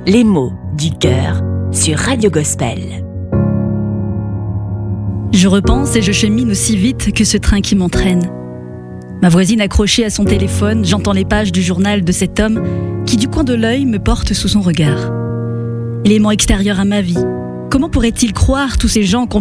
Les mots du cœur sur Radio Gospel. Je repense et je chemine aussi vite que ce train qui m'entraîne. Ma voisine accrochée à son téléphone, j'entends les pages du journal de cet homme qui du coin de l'œil me porte sous son regard. Élément extérieur à ma vie, comment pourrait-il croire tous ces gens